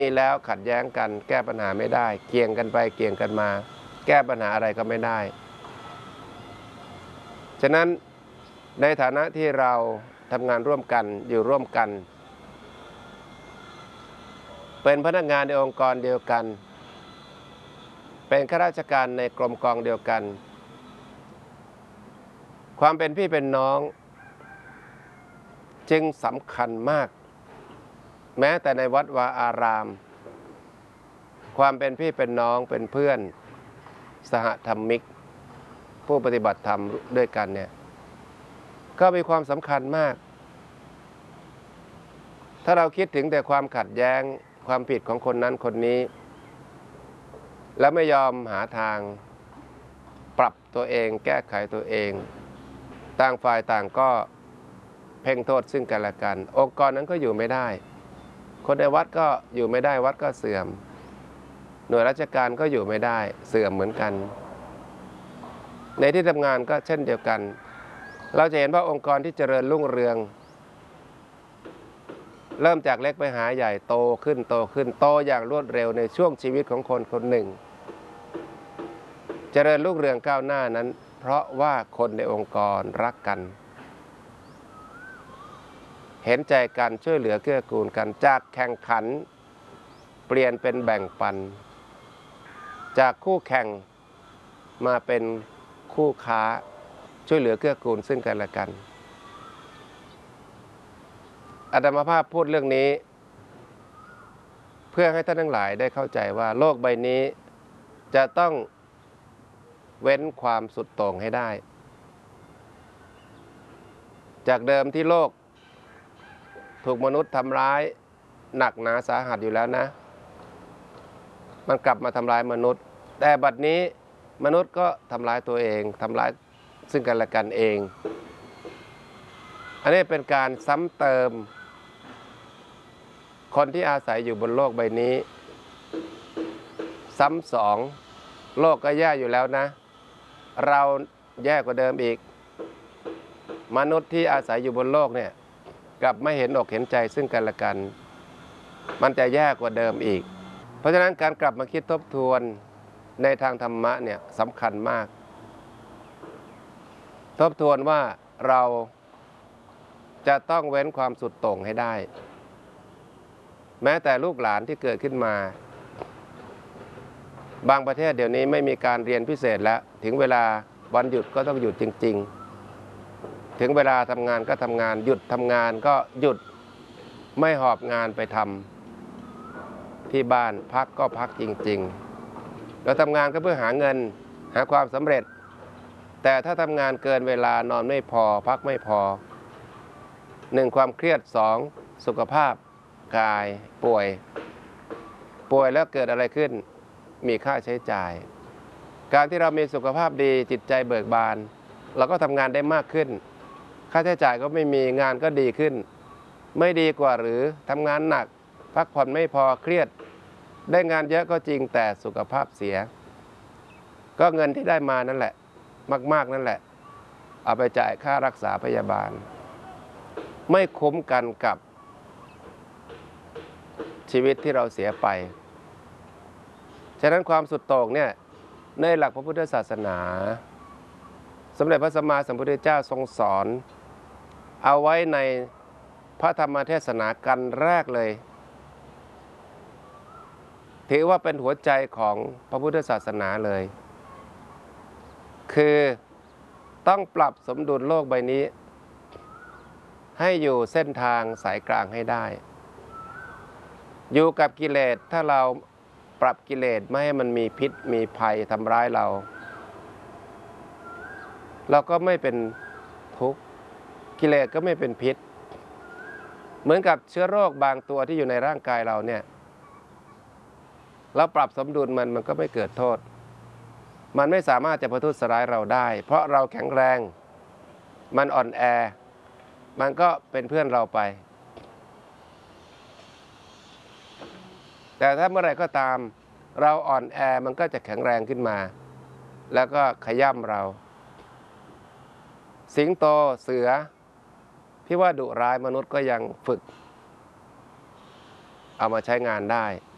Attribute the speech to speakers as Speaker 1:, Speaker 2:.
Speaker 1: มีแล้วขัดแย้งกันแก้ปัญหาไม่ได้เกี่ยงกันไปเกี่ยงกันมาแก้ปัญหาอะไรก็ไม่ได้ฉะนั้นในฐานะที่เราทำงานร่วมกันอยู่ร่วมกันเป็นพนักงานในองค์กรเดียวกันเป็นข้าราชการในกรมกองเดียวกันความเป็นพี่เป็นน้องจึงสำคัญมากแม้แต่ในวัดวาอารามความเป็นพี่เป็นน้องเป็นเพื่อนสหธรรมิกผู้ปฏิบัติธรรมด้วยกันเนี่ยก็มีความสำคัญมากถ้าเราคิดถึงแต่ความขัดแย้งความผิดของคนนั้นคนนี้แล้วไม่ยอมหาทางปรับตัวเองแก้ไขตัวเองต่างฝ่ายต่างก็เพ่งโทษซึ่งกันและกันองค์กรนั้นก็อยู่ไม่ได้คนในวัดก็อยู่ไม่ได้วัดก็เสื่อมหน่วยราชการก็อยู่ไม่ได้เสื่อมเหมือนกันในที่ทำงานก็เช่นเดียวกันเราจะเห็นว่าองค์กรที่เจริญรุ่งเรืองเริ่มจากเล็กไปหาใหญ่โตขึ้นโตขึ้นโตอย่างรวดเร็วในช่วงชีวิตของคนคนหนึ่งเจริญรุ่งเรืองก้าวหน้านั้นเพราะว่าคนในองค์กรรักกันเห็นใจกันช่วยเหลือเกื้อกูลกันจากแข่งขันเปลี่ยนเป็นแบ่งปันจากคู่แข่งมาเป็นคู่ค้าช่วยเหลือเกื้อกูลซึ่งกันและกันอาตมาภาพพูดเรื่องนี้เพื่อให้ท่านทั้งหลายได้เข้าใจว่าโลกใบนี้จะต้องเว้นความสุดโต่งให้ได้จากเดิมที่โลกถูกมนุษย์ทำร้ายหนักหนาสาหัสอยู่แล้วนะมันกลับมาทำร้ายมนุษย์แต่บัดนี้มนุษย์ก็ทำร้ายตัวเองทำร้ายซึ่งกันและกันเองอันนี้เป็นการซ้ำเติมคนที่อาศัยอยู่บนโลกใบนี้ซ้ำสองโลกก็แย่อยู่แล้วนะเราแย่กว่าเดิมอีกมนุษย์ที่อาศัยอยู่บนโลกเนี่ยกลับไม่เห็นอกเห็นใจซึ่งกันและกันมันจะแย่กว่าเดิมอีกเพราะฉะนั้นการกลับมาคิดทบทวนในทางธรรมะเนี่ยสำคัญมากทบทวนว่าเราจะต้องเว้นความสุดโต่งให้ได้แม้แต่ลูกหลานที่เกิดขึ้นมาบางประเทศเดี๋ยวนี้ไม่มีการเรียนพิเศษแล้วถึงเวลาวันหยุดก็ต้องหยุดจริงๆถึงเวลาทำงานก็ทำงานหยุดทำงานก็หยุดไม่หอบงานไปทำที่บ้านพักก็พักจริงๆเราทำงานก็เพื่อหาเงินหาความสำเร็จแต่ถ้าทำงานเกินเวลานอนไม่พอพักไม่พอ1ความเครียด2สุขภาพกายป่วยแล้วเกิดอะไรขึ้นมีค่าใช้จ่ายการที่เรามีสุขภาพดีจิตใจเบิกบานเราก็ทำงานได้มากขึ้นค่าใช้จ่ายก็ไม่มีงานก็ดีขึ้นไม่ดีกว่าหรือทำงานหนักพักผ่อนไม่พอเครียดได้งานเยอะก็จริงแต่สุขภาพเสียก็เงินที่ได้มานั่นแหละมากๆนั่นแหละเอาไปจ่ายค่ารักษาพยาบาลไม่คุ้มกันกับชีวิตที่เราเสียไปฉะนั้นความสุดโต่งเนี่ยในหลักพระพุทธศาสนาสมเด็จพระสัมมาสัมพุทธเจ้าทรงสอนเอาไว้ในพระธรรมเทศนากันแรกเลยถือว่าเป็นหัวใจของพระพุทธศาสนาเลยคือต้องปรับสมดุลโลกใบนี้ให้อยู่เส้นทางสายกลางให้ได้อยู่กับกิเลสถ้าเราปรับกิเลสไม่ให้มันมีพิษมีภัยทำร้ายเราก็ไม่เป็นทุกข์กิเลสก็ไม่เป็นพิษเหมือนกับเชื้อโรคบางตัวที่อยู่ในร่างกายเราเนี่ยเราปรับสมดุลมันก็ไม่เกิดโทษมันไม่สามารถจะประทุษร้ายเราได้เพราะเราแข็งแรงมันอ่อนแอมันก็เป็นเพื่อนเราไปแต่ถ้าเมื่อไหร่ก็ตามเราอ่อนแอมันก็จะแข็งแรงขึ้นมาแล้วก็ขย่ำเราสิงโตเสือที่ว่าดุร้ายมนุษย์ก็ยังฝึกเอามาใช้งานได้